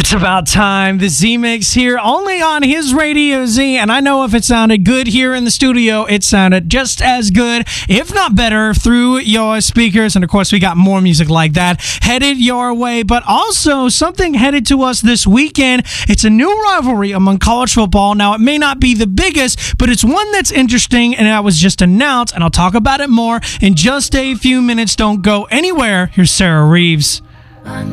It's about time. The Z-Mix here, only on his Radio Z. And I know if it sounded good here in the studio, it sounded just as good, if not better, through your speakers. And of course, we got more music like that headed your way, but also something headed to us this weekend. It's a new rivalry among college football. Now, it may not be the biggest, but it's one that's interesting, and that was just announced. And I'll talk about it more in just a few minutes. Don't go anywhere. Here's Sarah Reeves.